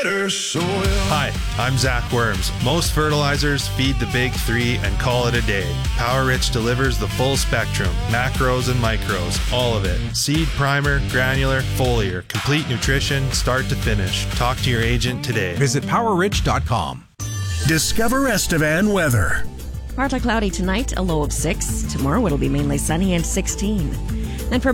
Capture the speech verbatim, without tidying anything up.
Hi, I'm Zach Worms. Most fertilizers feed the big three and call it a day. Power Rich delivers the full spectrum, macros and micros, all of it. Seed, primer, granular, foliar, complete nutrition, start to finish. Talk to your agent today. Visit power rich dot com. Discover Estevan weather. Partly cloudy tonight, a low of six. Tomorrow it'll be mainly sunny and sixteen.